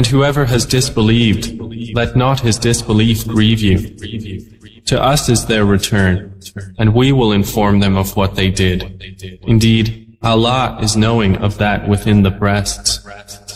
whoever has disbelieved, let not his disbelief grieve you. To us is their return, and we will inform them of what they did. Indeed, Allah is knowing of that within the breasts.